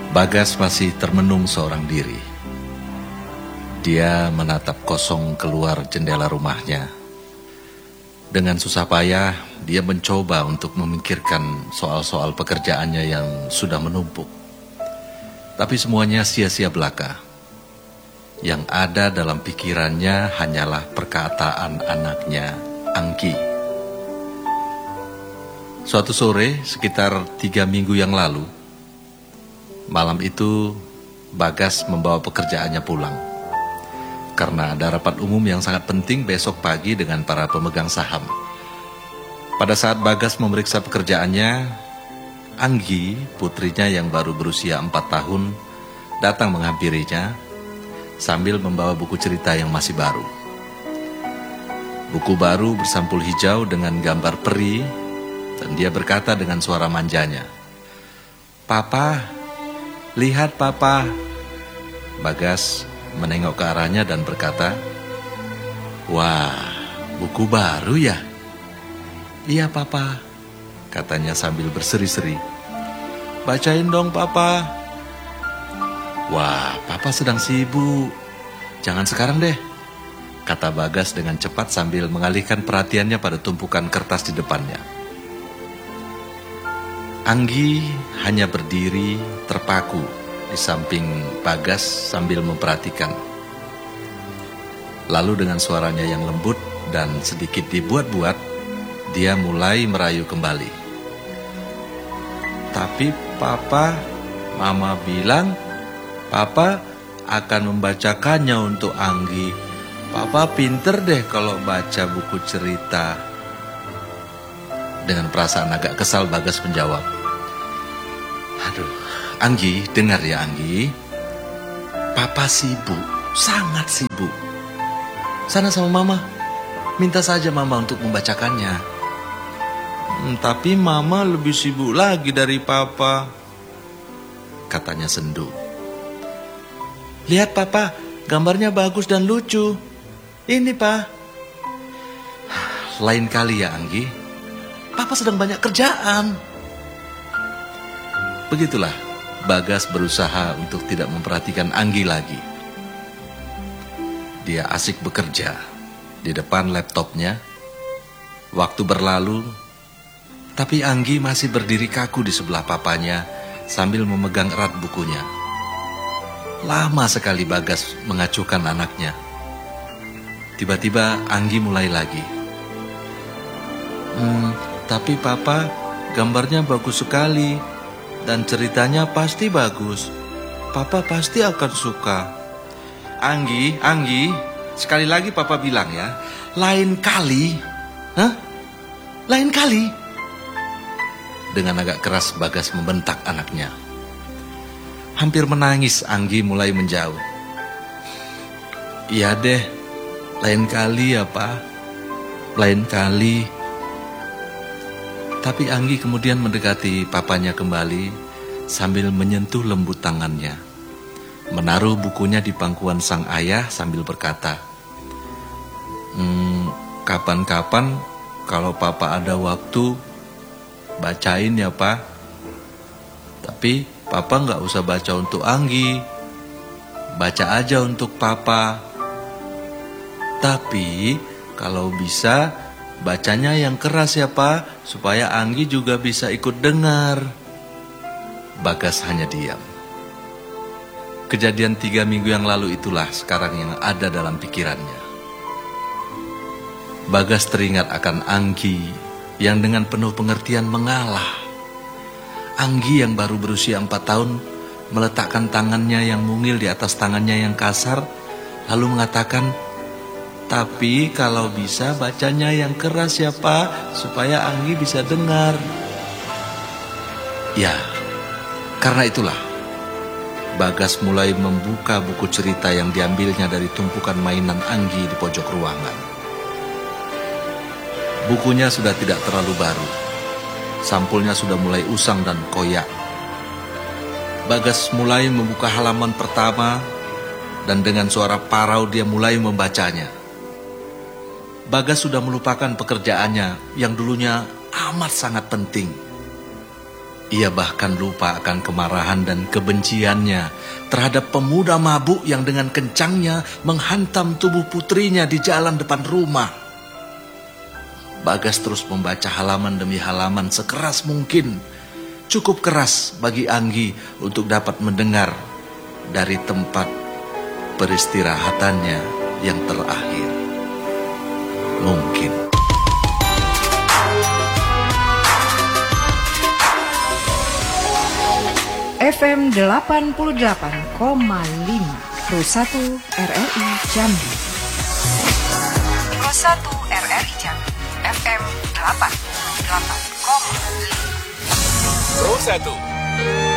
Bagas masih termenung seorang diri. Dia menatap kosong keluar jendela rumahnya. Dengan susah payah, dia mencoba untuk memikirkan soal-soal pekerjaannya yang sudah menumpuk. Tapi semuanya sia-sia belaka. Yang ada dalam pikirannya hanyalah perkataan anaknya, Anggi. Suatu sore, sekitar 3 minggu yang lalu, malam itu Bagas membawa pekerjaannya pulang. Karena ada rapat umum yang sangat penting besok pagi dengan para pemegang saham. Pada saat Bagas memeriksa pekerjaannya, Anggi, putrinya yang baru berusia 4 tahun, datang menghampirinya sambil membawa buku cerita yang masih baru. Buku baru bersampul hijau dengan gambar peri, dan dia berkata dengan suara manjanya, "Papa, lihat Papa." Bagas menengok ke arahnya dan berkata, "Wah, buku baru ya?" "Iya Papa," katanya sambil berseri-seri. "Bacain dong Papa." "Wah, Papa sedang sibuk. Jangan sekarang deh," kata Bagas dengan cepat sambil mengalihkan perhatiannya pada tumpukan kertas di depannya. Anggi hanya berdiri terpaku di samping Bagas sambil memperhatikan. Lalu dengan suaranya yang lembut dan sedikit dibuat-buat, dia mulai merayu kembali. "Tapi Papa, Mama bilang Papa akan membacakannya untuk Anggi. Papa pinter deh kalau baca buku cerita." Dengan perasaan agak kesal, Bagas menjawab, "Aduh, Anggi, dengar ya Anggi. Papa sibuk, sangat sibuk. Sana sama Mama, minta saja Mama untuk membacakannya." "Tapi Mama lebih sibuk lagi dari Papa," katanya sendu. "Lihat Papa, gambarnya bagus dan lucu. Ini Pak." "Lain kali ya Anggi, Papa sedang banyak kerjaan." Begitulah Bagas berusaha untuk tidak memperhatikan Anggi lagi. Dia asik bekerja di depan laptopnya. Waktu berlalu, tapi Anggi masih berdiri kaku di sebelah papanya sambil memegang erat bukunya. Lama sekali Bagas mengacuhkan anaknya. Tiba-tiba Anggi mulai lagi. "Tapi Papa, gambarnya bagus sekali. Dan ceritanya pasti bagus. Papa pasti akan suka." Anggi, sekali lagi Papa bilang ya, lain kali. Lain kali." Dengan agak keras Bagas membentak anaknya. Hampir menangis, Anggi mulai menjauh. "Iya deh, lain kali ya Pak, lain kali." Tapi Anggi kemudian mendekati papanya kembali sambil menyentuh lembut tangannya, menaruh bukunya di pangkuan sang ayah sambil berkata, "Kapan-kapan kalau Papa ada waktu, bacain ya Pak. Tapi Papa nggak usah baca untuk Anggi, baca aja untuk Papa. Tapi kalau bisa, bacanya yang keras ya Pak, supaya Anggi juga bisa ikut dengar." Bagas hanya diam. Kejadian 3 minggu yang lalu itulah sekarang yang ada dalam pikirannya. Bagas teringat akan Anggi yang dengan penuh pengertian mengalah. Anggi yang baru berusia 4 tahun meletakkan tangannya yang mungil di atas tangannya yang kasar, lalu mengatakan, "Tapi kalau bisa bacanya yang keras ya Pak, supaya Anggi bisa dengar." Ya, karena itulah Bagas mulai membuka buku cerita yang diambilnya dari tumpukan mainan Anggi di pojok ruangan. Bukunya sudah tidak terlalu baru. Sampulnya sudah mulai usang dan koyak. Bagas mulai membuka halaman pertama dan dengan suara parau dia mulai membacanya. Bagas sudah melupakan pekerjaannya yang dulunya amat sangat penting. Ia bahkan lupa akan kemarahan dan kebenciannya terhadap pemuda mabuk yang dengan kencangnya menghantam tubuh putrinya di jalan depan rumah. Bagas terus membaca halaman demi halaman sekeras mungkin. Cukup keras bagi Anggi untuk dapat mendengar dari tempat peristirahatannya yang terakhir. Mungkin. FM 88,5 Pro 1 RRI Jambi. Pro 1 RRI Jambi. FM 88,5 Pro 1